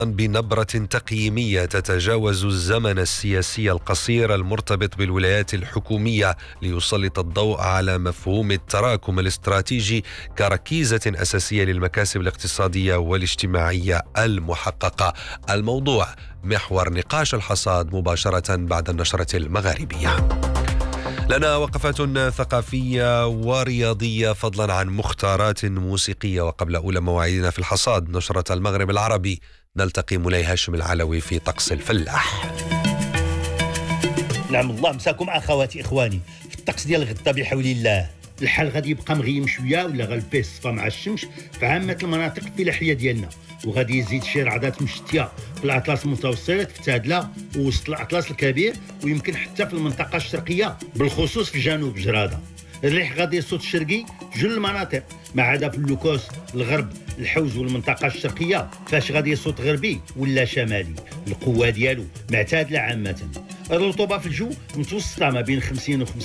بنبرة تقييمية تتجاوز الزمن السياسي القصير المرتبط بالولايات الحكومية ليسلط الضوء على مفهوم التراكم الاستراتيجي كركيزة أساسية للمكاسب الاقتصادية والاجتماعية المحققة. الموضوع محور نقاش الحصاد مباشرة بعد النشرة المغاربية. لنا وقفات ثقافية ورياضية فضلا عن مختارات موسيقية، وقبل أولى مواعيدنا في الحصاد نشرة المغرب العربي نلتقي مولاي هاشم العلوي في طقس الفلاح. نعم، الله مساكم أخواتي إخواني في الطقس ديال غدا بحول الله. الحال غادي يبقى مغيم شويه ولا غالبيه الصفا مع الشمس في عامه المناطق الفلاحيه ديالنا، وغادي يزيد شي رعدات مشتيه في الاطلس المتوسط في تادله ووسط الاطلس الكبير، ويمكن حتى في المنطقه الشرقيه بالخصوص في جنوب جراده. الريح غادي يصوت الشرقي في جل المناطق ما عدا في اللوكوس الغرب الحوز والمنطقه الشرقيه فاش غادي يصوت غربي ولا شمالي. القوه ديالو معتادله عامه. الرطوبه في الجو متوسطه ما بين 50 و 75%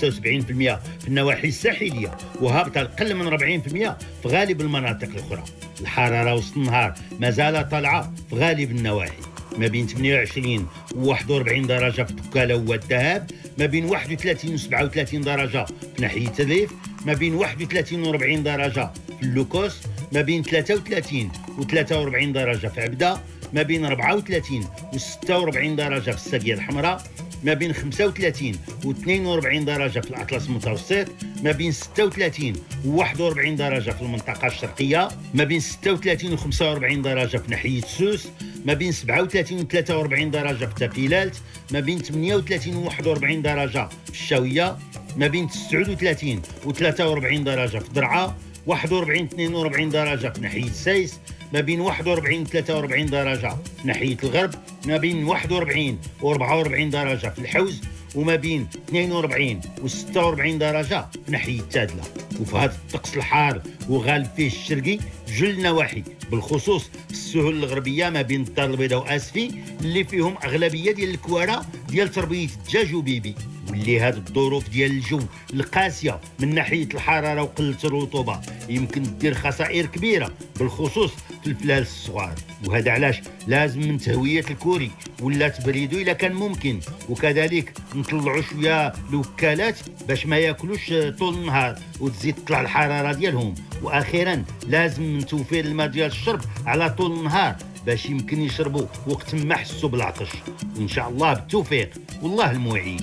في النواحي الساحليه، وهابطه اقل من 40% في غالب المناطق الاخرى. الحراره وسط النهار مازال طالعه في غالب النواحي، ما بين 28 و 41 درجه في الدكاله والذهب، ما بين 31 و 37 درجه في ناحيه الريف، ما بين 31 و 40 درجه في اللوكوس، ما بين 33 و 43 درجه في عبده، ما بين 34 و 46 درجه في الساقيه الحمراء، ما بين 35 و 42 درجه في الاطلس المتوسط، ما بين 36 و 41 درجه في المنطقه الشرقيه، ما بين 36 و 45 درجه في ناحيه سوس، ما بين 37 و 43 درجه في تافيلالت، ما بين 38 و 41 درجه في الشاويه، ما بين 39 و 43 درجه في درعا، 41 42 درجه في ناحيه سايس، ما بين 41 و 43 درجه في ناحيه الغرب، ما بين 41 و 44 درجه في الحوز، وما بين 42 و 46 درجه في ناحيه تادله. وفي هذا الطقس الحار وغالب فيه الشرقي جل النواحي، بالخصوص في السهول الغربيه ما بين الدار البيضاء واسفي اللي فيهم اغلبيه ديال الكواره ديال تربيه الدجاج وبيبي، واللي هذه الظروف ديال الجو القاسيه من ناحيه الحراره وقله الرطوبه يمكن تدير خسائر كبيره بالخصوص في الفلال الصغار. وهذا علاش لازم من تهويه الكوري ولا تبريدو الا كان ممكن، وكذلك نطلعوا شويه الوكالات باش ما ياكلوش طول النهار وتزيد تطلع الحراره ديالهم. واخيرا لازم من توفير الماء ديال الشرب على طول النهار باش يمكن يشربوا وقت ما حسوا بالعطش. وان شاء الله بالتوفيق والله المعين.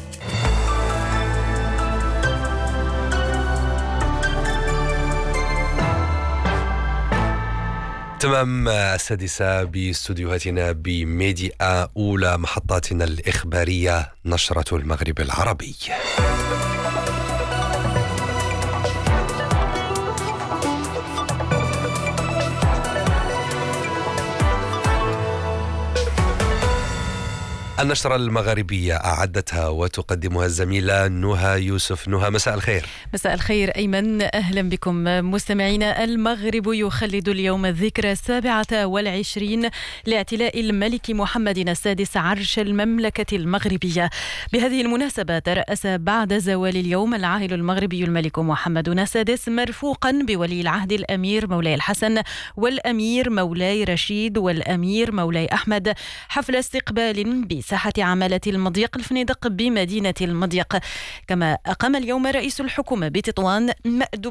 تمام السادسة باستوديوهاتنا بميديا أولى محطاتنا الإخبارية نشرة المغرب العربي. النشرة المغاربية أعدتها وتقدمها الزميلة نهى يوسف. نهى، مساء الخير. مساء الخير أيمن، أهلا بكم مستمعينا. المغرب يخلد اليوم الذكرى 27 لاعتلاء الملك محمد السادس عرش المملكة المغربية. بهذه المناسبة ترأس بعد زوال اليوم العاهل المغربي الملك محمد السادس مرفوقا بولي العهد الأمير مولاي الحسن والأمير مولاي رشيد والأمير مولاي أحمد حفل استقبال ساحة عمالة المضيق الفنيدق بمدينة المضيق. كما أقام اليوم رئيس الحكومة بتطوان